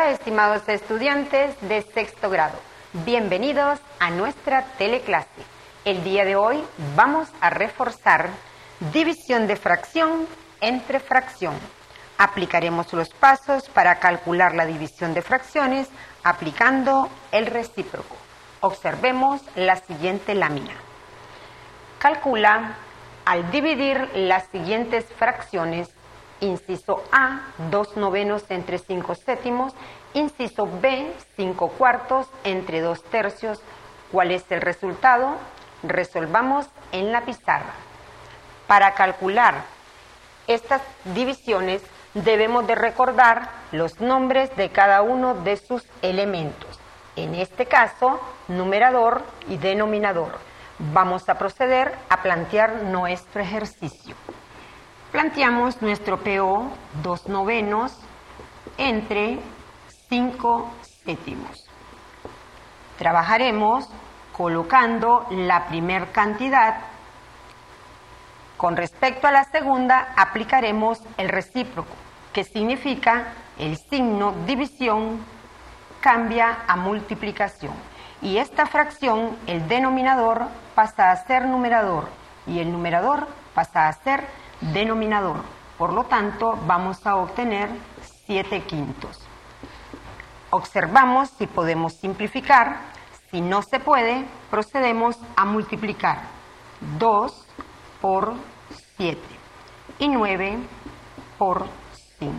Hola, estimados estudiantes de sexto grado. Bienvenidos a nuestra teleclase. El día de hoy vamos a reforzar división de fracción entre fracción. Aplicaremos los pasos para calcular la división de fracciones aplicando el recíproco. Observemos la siguiente lámina. Calcula al dividir las siguientes fracciones. Inciso A, 2/9 entre 5/7. Inciso B, 5/4 entre 2/3. ¿Cuál es el resultado? Resolvamos en la pizarra. Para calcular estas divisiones debemos de recordar los nombres de cada uno de sus elementos. En este caso, numerador y denominador. Vamos a proceder a plantear nuestro ejercicio. Planteamos nuestro PO 2/9 entre 5/7. Trabajaremos colocando la primer cantidad. Con respecto a la segunda, aplicaremos el recíproco, que significa el signo división cambia a multiplicación. Y esta fracción, el denominador, pasa a ser numerador y el numerador pasa a ser denominador. Por lo tanto, vamos a obtener 7/5. Observamos si podemos simplificar. Si no se puede, procedemos a multiplicar 2 por 7 y 9 por 5.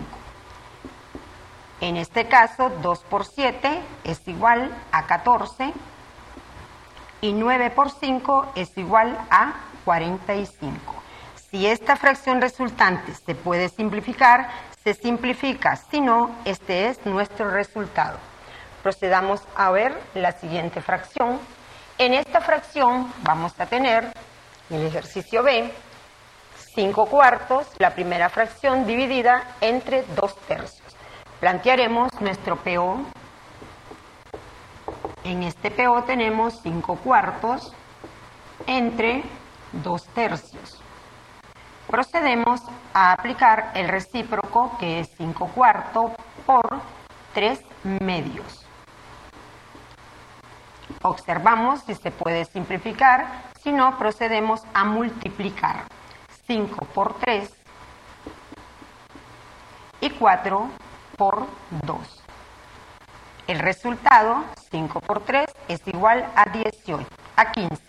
En este caso, 2 por 7 es igual a 14 y 9 por 5 es igual a 45. Si esta fracción resultante se puede simplificar, se simplifica. Si no, este es nuestro resultado. Procedamos a ver la siguiente fracción. En esta fracción vamos a tener el ejercicio B, 5/4, la primera fracción dividida entre 2/3. Plantearemos nuestro PO. En este PO tenemos 5/4 entre 2/3. Procedemos a aplicar el recíproco, que es 5/4 por 3/2. Observamos si se puede simplificar. Si no, procedemos a multiplicar 5 por 3 y 4 por 2. El resultado, 5 por 3, es igual a 15.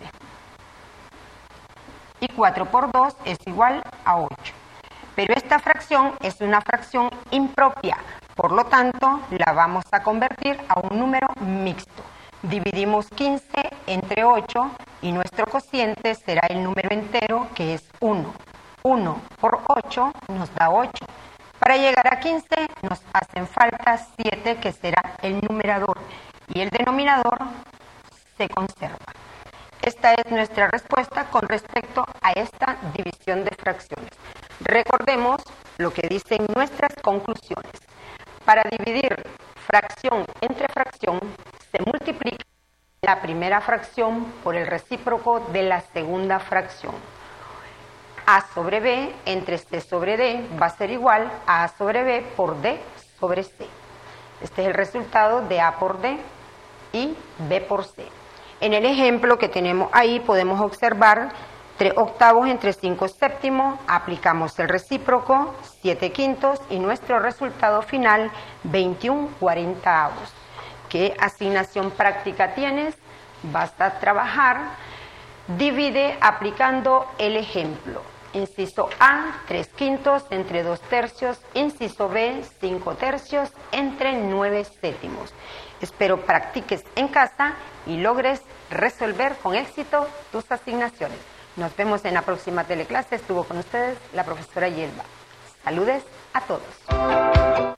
Y 4 por 2 es igual a 8. Pero esta fracción es una fracción impropia, por lo tanto, la vamos a convertir a un número mixto. Dividimos 15 entre 8 y nuestro cociente será el número entero, que es 1. 1 por 8 nos da 8. Para llegar a 15 nos hacen falta 7, que será el numerador, y el denominador se conserva. Esta es nuestra respuesta con respecto a esta división de fracciones. Recordemos lo que dicen nuestras conclusiones. Para dividir fracción entre fracción, se multiplica la primera fracción por el recíproco de la segunda fracción. A sobre B entre C sobre D va a ser igual a sobre B por D sobre C. Este es el resultado de A por D y B por C. En el ejemplo que tenemos ahí podemos observar 3/8 entre 5/7, aplicamos el recíproco, 7/5 y nuestro resultado final 21/40. ¿Qué asignación práctica tienes? Basta trabajar. Divide aplicando el ejemplo. Inciso A, 3/5 entre 2/3. Inciso B, 5/3 entre 9/7. Espero practiques en casa y logres resolver con éxito tus asignaciones. Nos vemos en la próxima teleclase. Estuvo con ustedes la profesora Yelva. Saludes a todos.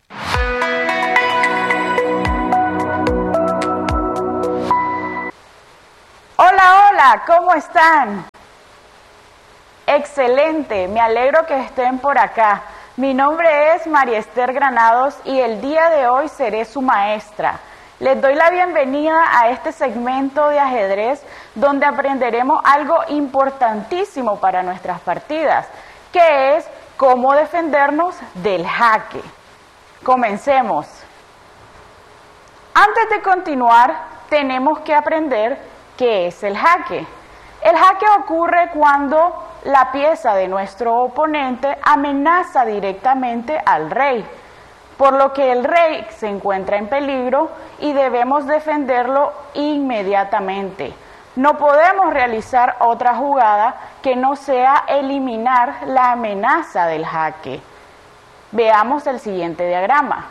Hola, hola, ¿cómo están? Excelente, me alegro que estén por acá. Mi nombre es María Esther Granados y el día de hoy seré su maestra. Les doy la bienvenida a este segmento de ajedrez donde aprenderemos algo importantísimo para nuestras partidas, que es cómo defendernos del jaque. Comencemos. Antes de continuar, tenemos que aprender qué es el jaque. El jaque ocurre cuando la pieza de nuestro oponente amenaza directamente al rey, por lo que el rey se encuentra en peligro y debemos defenderlo inmediatamente. No podemos realizar otra jugada que no sea eliminar la amenaza del jaque. Veamos el siguiente diagrama.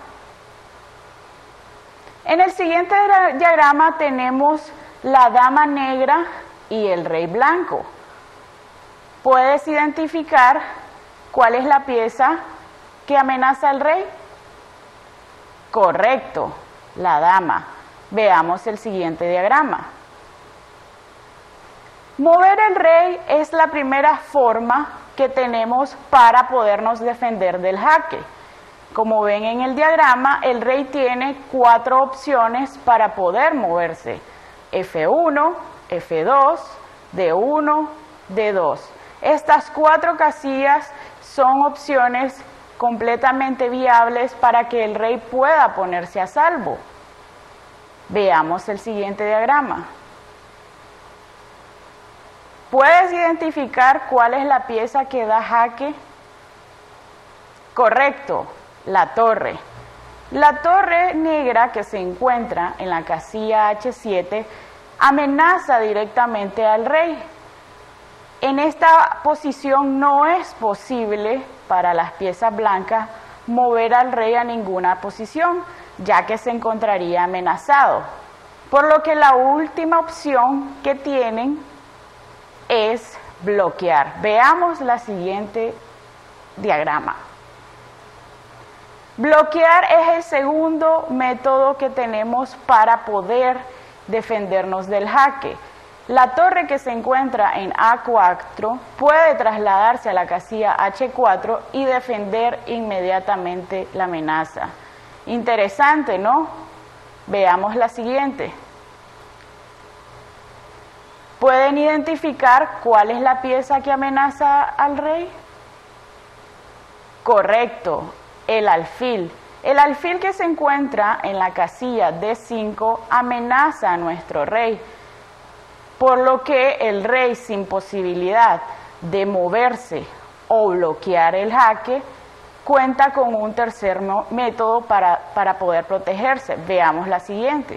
En el siguiente diagrama tenemos la dama negra y el rey blanco. ¿Puedes identificar cuál es la pieza que amenaza al rey? Correcto, la dama. Veamos el siguiente diagrama. Mover el rey es la primera forma que tenemos para podernos defender del jaque. Como ven en el diagrama, el rey tiene 4 opciones para poder moverse. F1, F2, D1, D2. Estas 4 casillas son opciones completamente viables para que el rey pueda ponerse a salvo. Veamos el siguiente diagrama. ¿Puedes identificar cuál es la pieza que da jaque? Correcto, la torre. La torre negra que se encuentra en la casilla H7 amenaza directamente al rey. En esta posición no es posible para las piezas blancas mover al rey a ninguna posición, ya que se encontraría amenazado. Por lo que la última opción que tienen es bloquear. Veamos la siguiente diagrama. Bloquear es el segundo método que tenemos para poder defendernos del jaque. La torre que se encuentra en A4 puede trasladarse a la casilla H4 y defender inmediatamente la amenaza. Interesante, ¿no? Veamos la siguiente. ¿Pueden identificar cuál es la pieza que amenaza al rey? Correcto, el alfil. El alfil que se encuentra en la casilla D5 amenaza a nuestro rey, por lo que el rey, sin posibilidad de moverse o bloquear el jaque, cuenta con un tercer método para poder protegerse. Veamos la siguiente.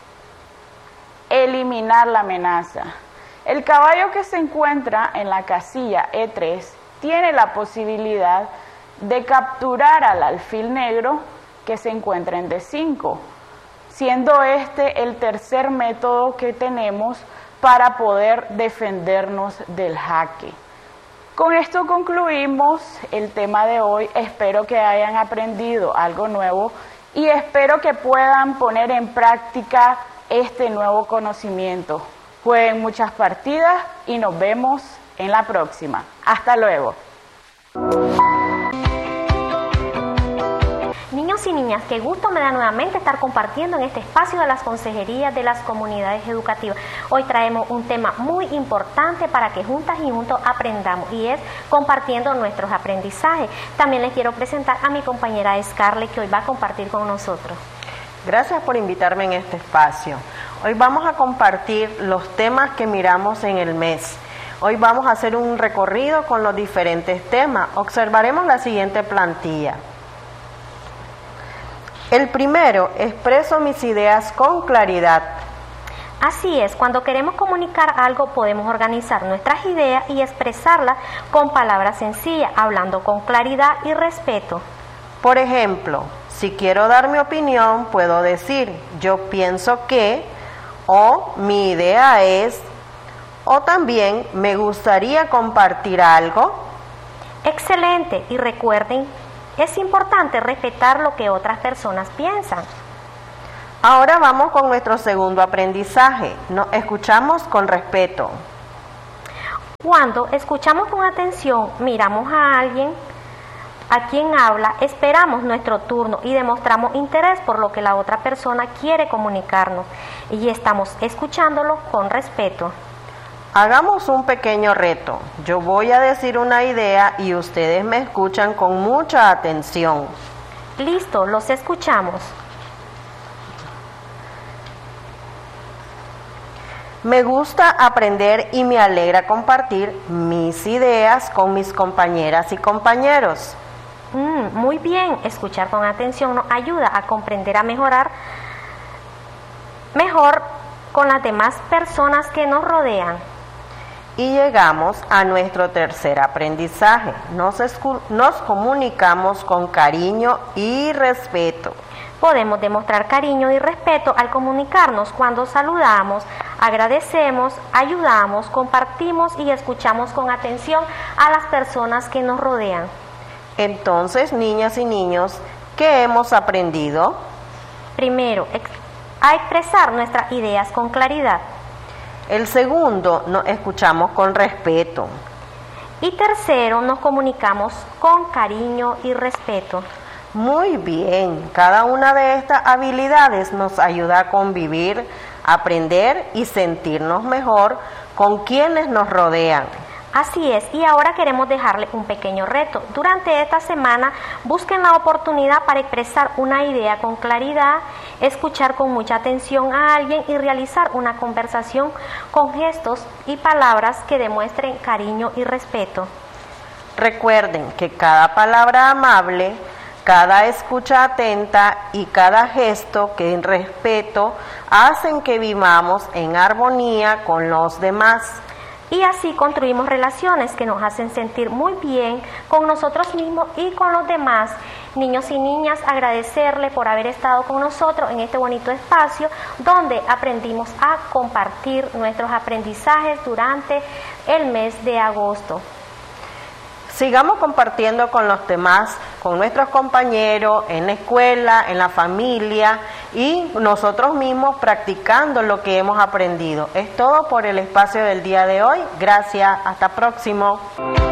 Eliminar la amenaza. El caballo que se encuentra en la casilla E3 tiene la posibilidad de capturar al alfil negro que se encuentra en D5, siendo este el tercer método que tenemos para poder defendernos del jaque. Con esto concluimos el tema de hoy. Espero que hayan aprendido algo nuevo y espero que puedan poner en práctica este nuevo conocimiento. Jueguen muchas partidas y nos vemos en la próxima. Hasta luego. Niños y niñas, qué gusto me da nuevamente estar compartiendo en este espacio de las consejerías de las comunidades educativas. Hoy traemos un tema muy importante para que juntas y juntos aprendamos, y es compartiendo nuestros aprendizajes. También les quiero presentar a mi compañera Scarlett, que hoy va a compartir con nosotros. Gracias por invitarme en este espacio. Hoy vamos a compartir los temas que miramos en el mes. Hoy vamos a hacer un recorrido con los diferentes temas. Observaremos la siguiente plantilla. El primero, expreso mis ideas con claridad. Así es, cuando queremos comunicar algo podemos organizar nuestras ideas y expresarlas con palabras sencillas, hablando con claridad y respeto. Por ejemplo, si quiero dar mi opinión, puedo decir yo pienso que, o mi idea es, o también me gustaría compartir algo. Excelente, y recuerden, es importante respetar lo que otras personas piensan. Ahora vamos con nuestro segundo aprendizaje. Nos escuchamos con respeto. Cuando escuchamos con atención, miramos a alguien a quien habla, esperamos nuestro turno y demostramos interés por lo que la otra persona quiere comunicarnos, y estamos escuchándolo con respeto. Hagamos un pequeño reto. Yo voy a decir una idea y ustedes me escuchan con mucha atención. Listo, los escuchamos. Me gusta aprender y me alegra compartir mis ideas con mis compañeras y compañeros. Muy bien, escuchar con atención nos ayuda a comprender, a mejorar mejor con las demás personas que nos rodean. Y llegamos a nuestro tercer aprendizaje. Nos comunicamos con cariño y respeto. Podemos demostrar cariño y respeto al comunicarnos cuando saludamos, agradecemos, ayudamos, compartimos y escuchamos con atención a las personas que nos rodean. Entonces, niñas y niños, ¿qué hemos aprendido? Primero, a expresar nuestras ideas con claridad. El segundo, nos escuchamos con respeto. Y tercero, nos comunicamos con cariño y respeto. Muy bien, cada una de estas habilidades nos ayuda a convivir, aprender y sentirnos mejor con quienes nos rodean. Así es, y ahora queremos dejarle un pequeño reto. Durante esta semana busquen la oportunidad para expresar una idea con claridad, escuchar con mucha atención a alguien y realizar una conversación con gestos y palabras que demuestren cariño y respeto. Recuerden que cada palabra amable, cada escucha atenta y cada gesto que en respeto hacen que vivamos en armonía con los demás. Y así construimos relaciones que nos hacen sentir muy bien con nosotros mismos y con los demás. Niños y niñas, agradecerle por haber estado con nosotros en este bonito espacio donde aprendimos a compartir nuestros aprendizajes durante el mes de agosto. Sigamos compartiendo con los demás, con nuestros compañeros, en la escuela, en la familia y nosotros mismos practicando lo que hemos aprendido. Es todo por el espacio del día de hoy. Gracias, hasta próximo.